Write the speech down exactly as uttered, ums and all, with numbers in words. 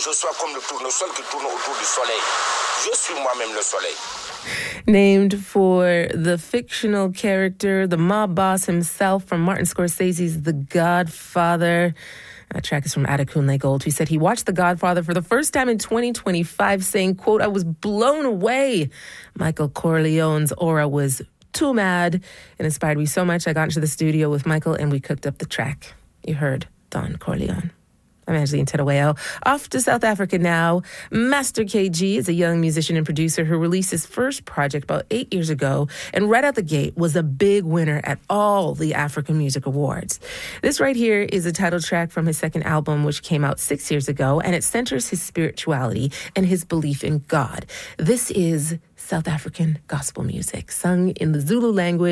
je sois comme le tournesol qui tourne autour du soleil. Je suis moi-même le soleil. Named for the fictional character, the mob boss himself from Martin Scorsese's The Godfather. That track is from Adekunle Gold, who said he watched The Godfather for the first time in twenty twenty-five, saying, quote, I was blown away. Michael Corleone's aura was too mad. It inspired me so much. I got into the studio with Michael and we cooked up the track. You heard Don Corleone. I'm Angeline Tedaweo. Off to South Africa now. Master K G is a young musician and producer who released his first project about eight years ago, and right out the gate was a big winner at all the African Music Awards. This right here is a title track from his second album, which came out six years ago, and it centers his spirituality and his belief in God. This is South African gospel music, sung in the Zulu language.